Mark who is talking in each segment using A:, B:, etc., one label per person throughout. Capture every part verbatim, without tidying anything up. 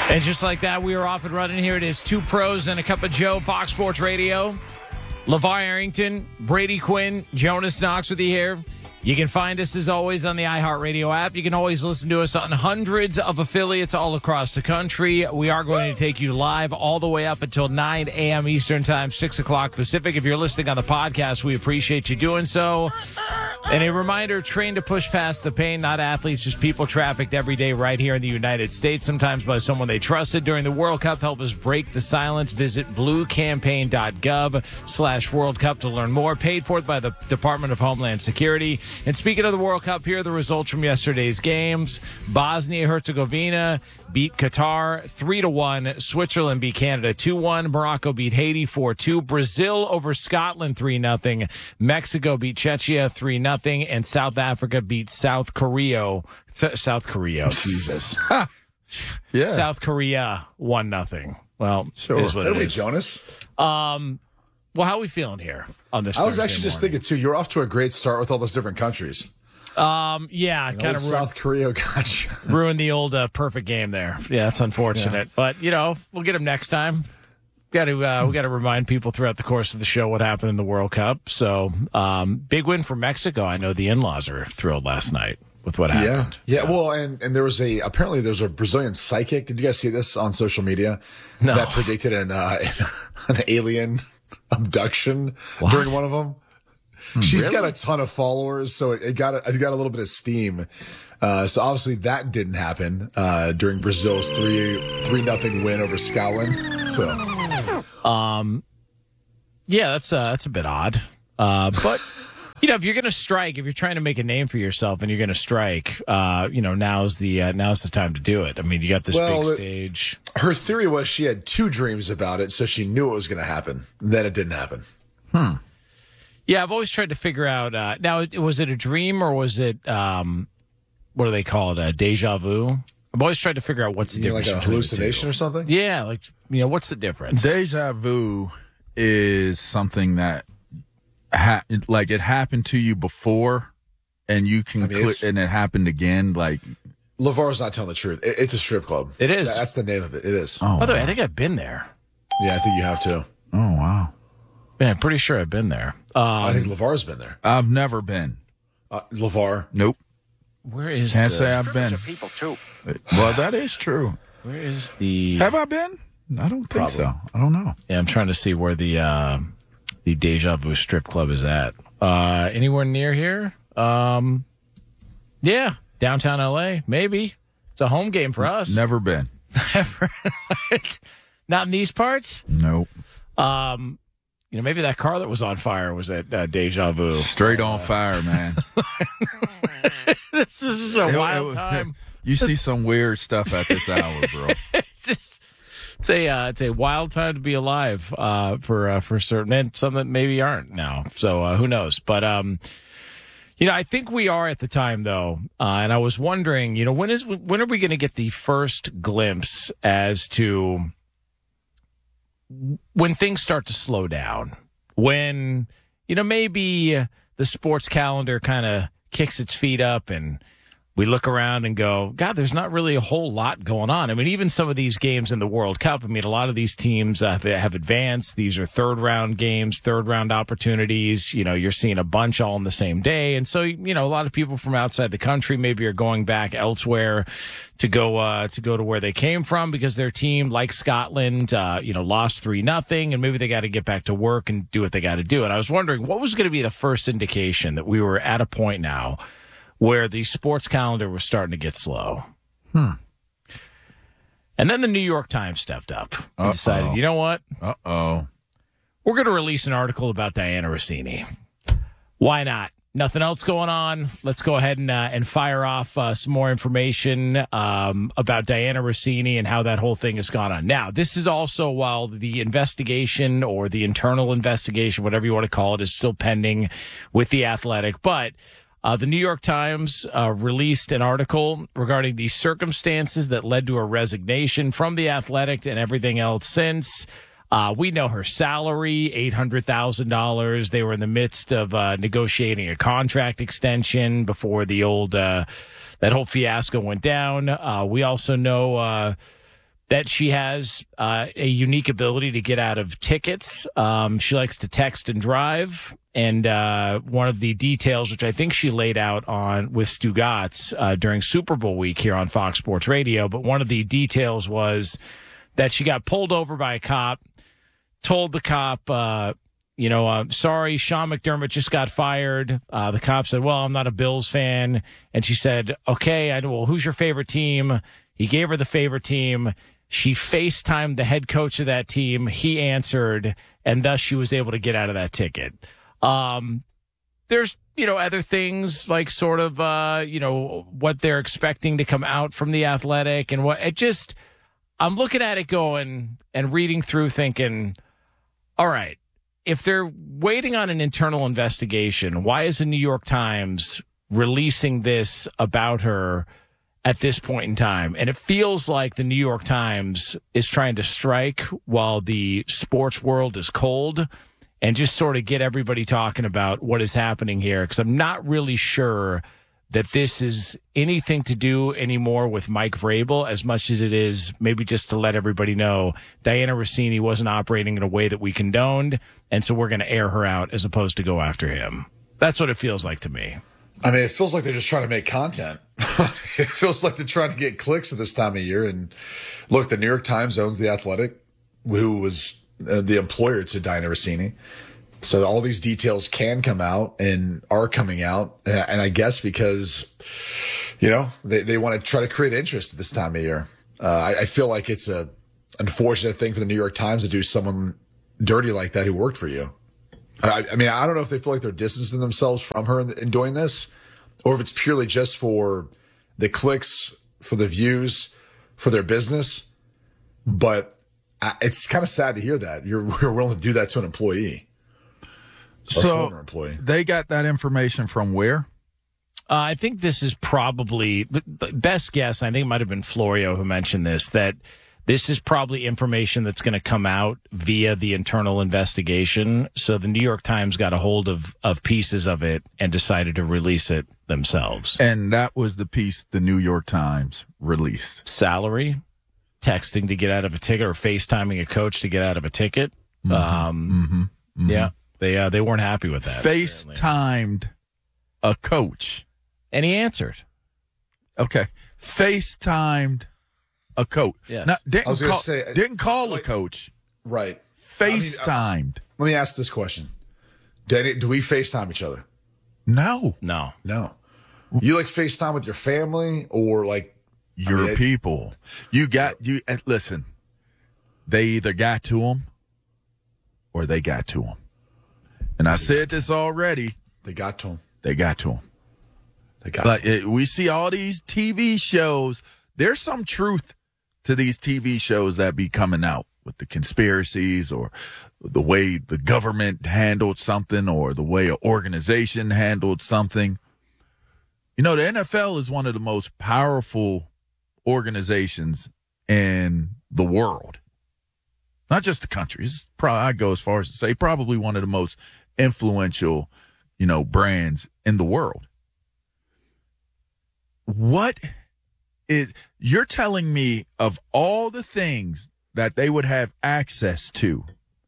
A: And just like that, we are off and running here. It is Two Pros and a Cup of Joe, Fox Sports Radio. LeVar Arrington, Brady Quinn, Jonas Knox with you here. You can find us, as always, on the iHeartRadio app. You can always listen to us on hundreds of affiliates all across the country. We are going to take you live all the way up until nine a.m. Eastern Time, six o'clock Pacific. If you're listening on the podcast, we appreciate you doing so. And a reminder, train to push past the pain, not athletes, just people trafficked every day right here in the United States, sometimes by someone they trusted during the World Cup. Help us break the silence. Visit bluecampaign.gov slash World Cup to learn more. Paid for by the Department of Homeland Security. And speaking of the World Cup, here are the results from yesterday's games. Bosnia-Herzegovina beat Qatar three to one. Switzerland beat Canada two one. Morocco beat Haiti four two. Brazil over Scotland three nothing. Mexico beat Czechia three nothing. And South Africa beat South Korea. South Korea, Jesus.
B: Yeah.
A: South Korea one nothing. Well,
B: sure.
A: It is what it
C: Anyway,
A: is.
C: Jonas.
A: Um, well, how are we feeling here on this
C: I was
A: Thursday
C: actually just
A: morning?
C: thinking, too, you're off to a great start with all those different countries.
A: Um, yeah, kind of
C: South Korea got you.
A: ruined the old uh, perfect game there. Yeah, that's unfortunate. Yeah. But, you know, we'll get them next time. Got to uh, we got to remind people throughout the course of the show what happened in the World Cup. So, um, big win for Mexico. I know the in-laws are thrilled last night with what happened.
C: Yeah, yeah. Well, and, and there was a apparently there's a Brazilian psychic. Did you guys see this on social media?
A: No.
C: That predicted an uh, an alien abduction
A: What?
C: during one of them. She's
A: really?
C: got a ton of followers, so it, it got a, it got a little bit of steam. Uh, so obviously that didn't happen uh, during Brazil's three three nothing win over Scotland. So,
A: um, yeah, that's uh, that's a bit odd. Uh, but you know, if you're going to strike, if you're trying to make a name for yourself and you're going to strike, uh, you know, now's the uh, now's the time to do it. I mean, you got this
C: Well,
A: big
C: it-
A: stage.
C: her theory was she had two dreams about it, so she knew it was going to happen. Then it didn't happen.
B: Hmm.
A: Yeah, I've always tried to figure out. Uh, now, was it a dream or was it? Um, what do they call it? A deja vu. I've always tried to figure out what's the
C: You know,
A: difference.
C: like a
A: between the
C: hallucination
A: two.
C: or something?
A: Yeah, like you know, what's the difference?
B: Deja vu is something that, ha- like, it happened to you before, and you can,
C: I mean,
B: cl-
C: it's-
B: and it happened again. Like,
C: LeVar's not telling the truth. It, it's a strip club.
A: It is.
C: That's the name of it. It is.
B: oh,
A: By the way, I think I've been there.
C: Yeah, I think you have to.
B: oh wow,
A: Yeah, I'm pretty sure I've been there. Um,
C: I think LeVar's been there.
B: I've never been.
C: Uh, LeVar.
B: Nope,
A: where is
B: can't
A: the,
B: say I've been.
D: People too.
B: Well, that is true.
A: Where is the?
B: Have I been? I don't think
C: Probably.
B: so. I don't know.
A: Yeah, I'm trying to see where the uh, the Deja Vu strip club is at. Uh, anywhere near here? Um, yeah, downtown L A, maybe. It's a home game for us.
B: Never been.
A: Not in these parts.
B: Nope.
A: Um, you know, maybe that car that was on fire was at uh, Deja Vu.
B: Straight on fire, man.
A: This is a
B: It-
A: wild
B: it-
A: time.
B: You see some weird stuff at this hour, bro.
A: It's just it's a uh, it's a wild time to be alive uh, for uh, for certain, and some that maybe aren't now. So uh, who knows? But um, you know, I think we are at the time though, uh, and I was wondering, you know, when is when are we going to get the first glimpse as to when things start to slow down? When you know maybe the sports calendar kind of kicks its feet up and we look around and go, God, there's not really a whole lot going on. I mean, even some of these games in the World Cup, I mean, a lot of these teams uh, have advanced. These are third round games, third round opportunities. You know, you're seeing a bunch all on the same day. And so, you know, a lot of people from outside the country maybe are going back elsewhere to go, uh, to go to where they came from because their team, like Scotland, uh, you know, lost three nothing and maybe they got to get back to work and do what they got to do. And I was wondering what was going to be the first indication that we were at a point now where the sports calendar was starting to get slow.
B: Hmm.
A: And then the New York Times stepped up and
B: Uh-oh.
A: decided, you know what?
B: Uh-oh.
A: We're going to release an article about Diana Rossini. Why not? Nothing else going on. Let's go ahead and uh, and fire off uh, some more information um, about Diana Rossini and how that whole thing has gone on. Now, this is also while the investigation or the internal investigation, whatever you want to call it, is still pending with The Athletic. But Uh, the New York Times uh, released an article regarding the circumstances that led to her resignation from The Athletic and everything else since. Uh, we know her salary, eight hundred thousand dollars. They were in the midst of uh, negotiating a contract extension before the old, uh, that whole fiasco went down. Uh, we also know uh, that she has uh, a unique ability to get out of tickets. Um, she likes to text and drive. And uh, one of the details, which I think she laid out on with Stugotz uh, during Super Bowl week here on Fox Sports Radio, but one of the details was that she got pulled over by a cop, told the cop, uh, you know, uh, sorry, Sean McDermott just got fired. Uh, the cop said, well, I'm not a Bills fan. And she said, okay, I know. Well, who's your favorite team? He gave her the favorite team. She FaceTimed the head coach of that team. He answered, and thus she was able to get out of that ticket. Um, there's, you know, other things like sort of, uh, you know, what they're expecting to come out from the Athletic and what it just, I'm looking at it going and reading through thinking, all right, if they're waiting on an internal investigation, why is the New York Times releasing this about her at this point in time? And it feels like the New York Times is trying to strike while the sports world is cold and just sort of get everybody talking about what is happening here. Because I'm not really sure that this is anything to do anymore with Mike Vrabel as much as it is maybe just to let everybody know Diana Rossini wasn't operating in a way that we condoned, and so we're going to air her out as opposed to go after him. That's what it feels like to me.
C: I mean, it feels like they're just trying to make content. It feels like they're trying to get clicks at this time of year. And look, the New York Times owns The Athletic, who was uh, the employer to Diana Rossini. So all these details can come out and are coming out. And I guess because, you know, they, they want to try to create interest at this time of year. Uh, I, I feel like it's a unfortunate thing for the New York Times to do someone dirty like that who worked for you. I, I mean, I don't know if they feel like they're distancing themselves from her in, in doing this, or if it's purely just for the clicks, for the views, for their business. But I, it's kind of sad to hear that you're, you're willing to do that to an employee.
B: So they got that information from where?
A: Uh, I think this is probably the best guess. I think it might have been Florio who mentioned this, that this is probably information that's going to come out via the internal investigation. So the New York Times got a hold of, of pieces of it and decided to release it themselves.
B: And that was the piece the New York Times released.
A: Salary, texting to get out of a ticket, or FaceTiming a coach to get out of a ticket.
B: Mm-hmm.
A: Um,
B: mm-hmm. Mm-hmm.
A: Yeah. They uh, they weren't happy with that.
B: FaceTimed a coach.
A: And he answered.
B: Okay. FaceTimed a coach.
A: Yes.
B: Now, didn't,
C: I was gonna
B: call,
C: say,
B: didn't call
C: like,
B: a coach.
C: Right.
B: FaceTimed.
C: I mean, I, let me ask this question. Danny, do we FaceTime each other?
B: No.
A: No.
C: No. You like FaceTime with your family or like
B: your
C: I mean,
B: people? You got, you, and listen, they either got to them or they got to them. And I said this already.
C: They got to him.
B: They got to him.
C: They got
B: like
C: to him.
B: It, we see all these T V shows. There's some truth to these T V shows that be coming out with the conspiracies or the way the government handled something or the way an organization handled something. You know, the N F L is one of the most powerful organizations in the world. Not just the country. It's probably, I go as far as to say probably one of the most influential, you know, brands in the world. What is, you're telling me of all the things that they would have access to,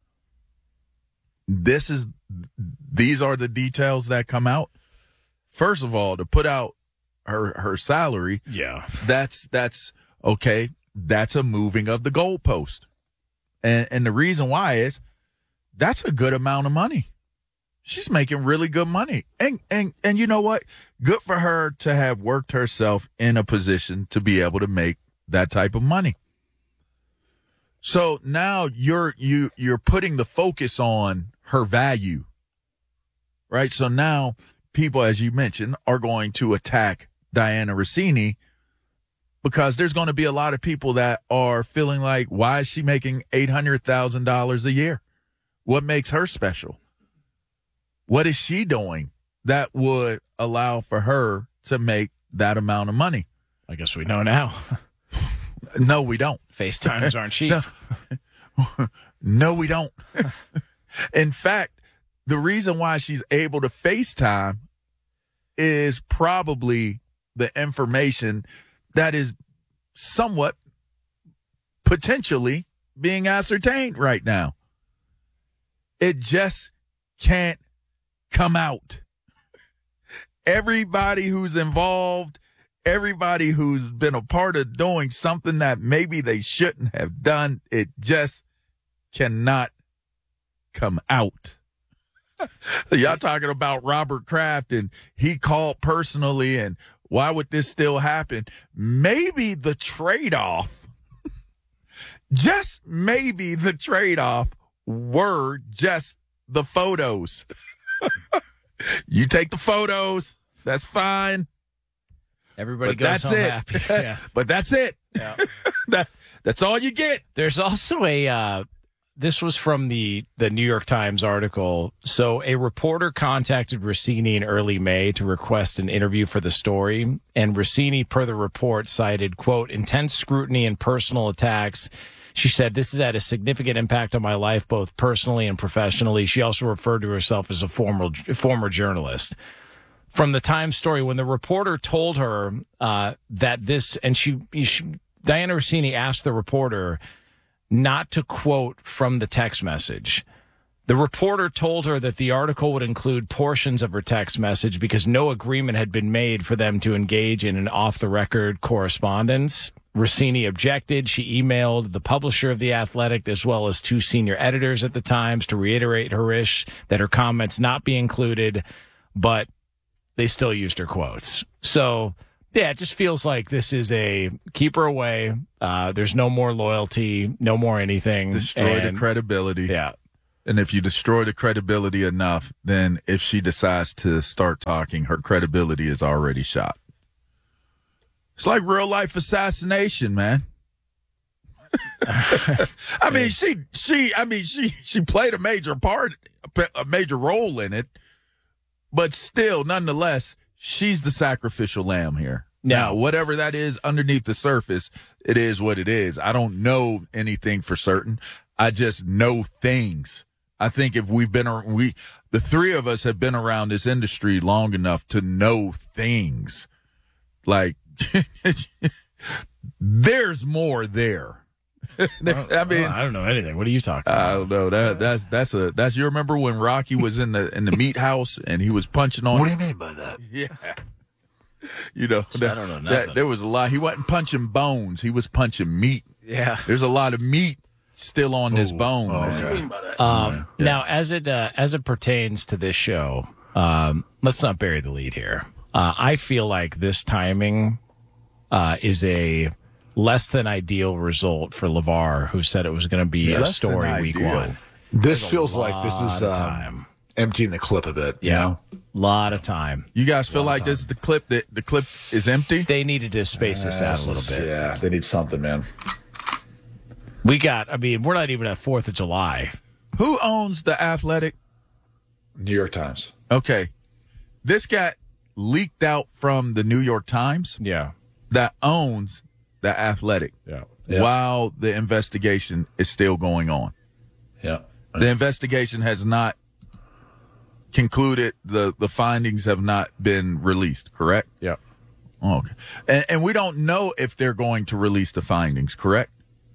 B: this is, these are the details that come out? First of all, to put out her, her salary.
A: Yeah.
B: That's, that's okay. That's a moving of the goalpost. And, and the reason why is that's a good amount of money. She's making really good money. And, and, and you know what? Good for her to have worked herself in a position to be able to make that type of money. So now you're, you, you're putting the focus on her value, right? So now people, as you mentioned, are going to attack Diana Rossini because there's going to be a lot of people that are feeling like, why is she making eight hundred thousand dollars a year? What makes her special? What is she doing that would allow for her to make that amount of money?
A: I guess we know now.
B: No, we don't.
A: FaceTimes aren't cheap.
B: No, no we don't. In fact, the reason why she's able to FaceTime is probably the information that is somewhat potentially being ascertained right now. It just can't come out. Everybody who's involved, everybody who's been a part of doing something that maybe they shouldn't have done, it just cannot come out. Y'all talking about Robert Kraft and he called personally and why would this still happen? Maybe the trade-off, just maybe the trade-off were just the photos. You take the photos, that's fine.
A: Everybody
B: But
A: goes
B: that's
A: home
B: it.
A: happy. Yeah.
B: But that's it.
A: Yeah.
B: that, that's all you get.
A: There's also a, uh, this was from the, the New York Times article. So a reporter contacted Rossini in early May to request an interview for the story. And Rossini, per the report, cited, quote, intense scrutiny and personal attacks. She said, this has had a significant impact on my life, both personally and professionally. She also referred to herself as a former, former journalist. From the Times story, when the reporter told her uh, that this, and she, she, Diana Rossini asked the reporter not to quote from the text message. The reporter told her that the article would include portions of her text message because no agreement had been made for them to engage in an off-the-record correspondence. Rossini objected. She emailed the publisher of The Athletic as well as two senior editors at the Times to reiterate her wish that her comments not be included, but they still used her quotes. So, yeah, it just feels like this is a keep her away. Uh, there's no more loyalty, no more anything.
B: Destroy
A: and,
B: the credibility.
A: Yeah.
B: And if you destroy the credibility enough, then if she decides to start talking, her credibility is already shot. It's like real life assassination, man. I mean, she, she, I mean, she, she played a major part, a major role in it, but still, nonetheless, she's the sacrificial lamb here.
A: Yeah.
B: Now, whatever that is underneath the surface, it is what it is. I don't know anything for certain. I just know things. I think if we've been, we, the three of us have been around this industry long enough to know things. Like, there's more there. I mean,
A: I don't know anything. What are you talking about?
B: I don't know. That that's that's a that's you remember when Rocky was in the in the meat house and he was punching on.
C: What do you mean by that?
B: Yeah. You know, that,
A: I don't know nothing.
B: that, there was a lot. He wasn't punching bones. He was punching meat.
A: Yeah.
B: There's a lot of meat still on this
C: Ooh.
B: bone.
C: Oh,
B: man.
C: okay.
A: Um,
B: Yeah.
A: Now, as it uh, as it pertains to this show, um, let's not bury the lead here. Uh, I feel like this timing uh, is a less than ideal result for LeVar, who said it was going to be
B: Yeah,
A: a
B: less than
A: story week
B: ideal.
A: one.
C: This feels like this is
A: Lot of
C: um,
A: time.
C: emptying the clip a bit. You
A: Yeah,
C: know?
A: lot of time.
B: You guys feel like this is the clip that the clip is empty?
A: They needed to space this out a little bit.
C: Yeah, they need something, man.
A: We got. I mean, we're not even at Fourth of July.
B: Who owns the Athletic?
C: New York Times.
B: Okay, this got leaked out from the New York Times
A: Yeah,
B: that owns the Athletic.
A: yeah.
C: Yeah.
B: While the investigation is still going on.
C: Yeah.
B: The investigation has not concluded. The, the findings have not been released, correct?
A: Yeah.
B: Oh, okay. And, and we don't know if they're going to release the findings, correct?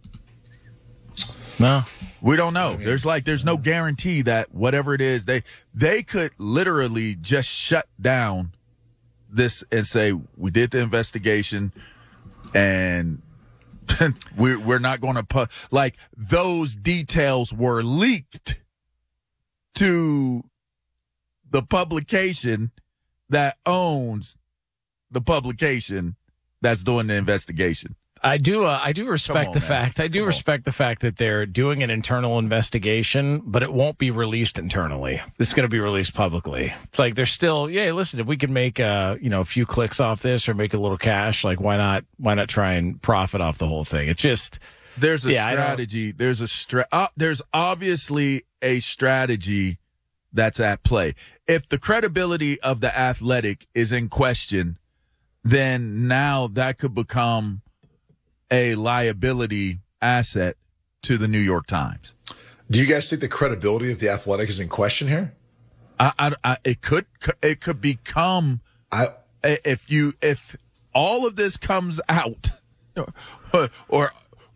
A: No.
B: We don't know. There's like, there's no guarantee that whatever it is, they, they could literally just shut down this and say, we did the investigation and we're, we're not going to put, like, those details were leaked to the publication that owns the publication that's doing the investigation.
A: I do. Uh, I do respect
B: on,
A: the
B: man.
A: fact. I do
B: Come on.
A: respect the fact that they're doing an internal investigation, but it won't be released internally. It's going to be released publicly. It's like they're still. Yeah, listen. If we can make uh, you know, a few clicks off this or make a little cash, like why not? Why not try and profit off the whole thing? It's just.
B: There's a
A: Yeah, I don't-
B: strategy. There's a stra- uh, There's obviously a strategy that's at play. If the credibility of the Athletic is in question, then now that could become a liability asset to the New York Times.
C: Do you guys think the credibility of the Athletic is in question here?
B: I, I, I, it could, it could become,
C: I
B: if you, if all of this comes out or, or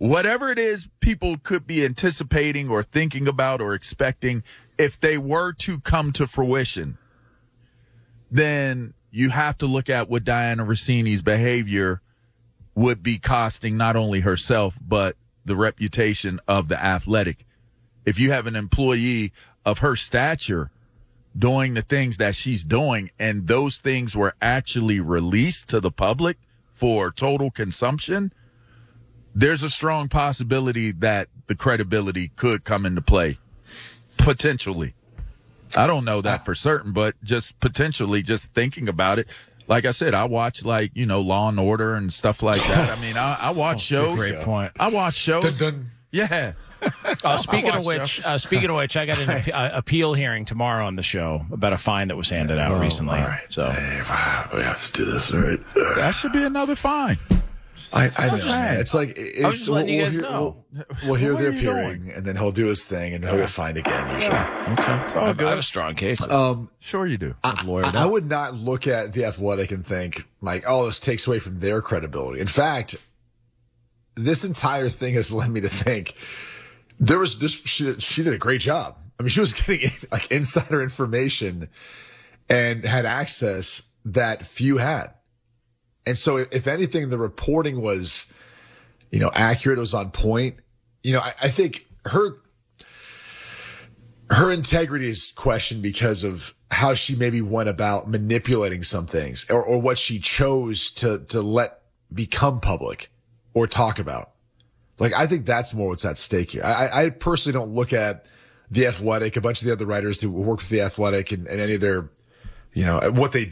B: whatever it is people could be anticipating or thinking about or expecting, if they were to come to fruition, then you have to look at what Diana Rossini's behavior would be costing not only herself, but the reputation of the Athletic. If you have an employee of her stature doing the things that she's doing, and those things were actually released to the public for total consumption, there's a strong possibility that the credibility could come into play. Potentially. I don't know that for certain, but just potentially, just thinking about it. Like I said, I watch, like, you know, Law and Order and stuff like that. I mean, I, I watch shows.
A: Great point.
B: I watch shows.
C: Dun, dun.
B: Yeah.
A: Uh, speaking of which, uh, speaking of which, I got an ap- uh, appeal hearing tomorrow on the show about a fine that was handed out recently.
C: All right.
A: So
C: Hey, we have to do this, all right?
B: That should be another fine.
C: I, I know,
B: saying.
C: man. It's like it's,
A: I was just letting you guys
C: hear,
A: know.
C: We'll, we'll hear
B: What
C: the
B: are you
C: appearing, and then he'll do his thing, and he'll get fined again. Usually,
A: okay,
B: It's all
A: I have
B: good.
A: a strong case.
C: um,
B: Sure you do.
C: I,
A: lawyered
C: I
A: up.
C: would not look at the Athletic and think like, "Oh, this takes away from their credibility." In fact, this entire thing has led me to think there was this. She, she did a great job. I mean, she was getting like insider information and had access that few had. And so, if anything, the reporting was, you know, accurate. It was on point. You know, I, I think her her integrity is questioned because of how she maybe went about manipulating some things, or, or what she chose to to let become public or talk about. Like, I think that's more what's at stake here. I, I personally don't look at the Athletic, a bunch of the other writers who work for the Athletic, and, and any of their, you know, what they do.